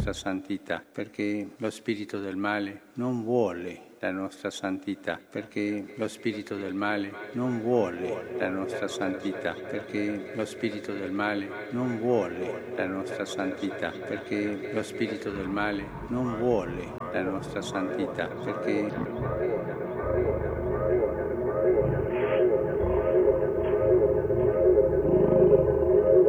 nostra santità, perché lo spirito del male non vuole la nostra santità, perché lo spirito del male non vuole la nostra santità, perché lo spirito del male non vuole la nostra santità, perché lo spirito del male non vuole la nostra santità, perché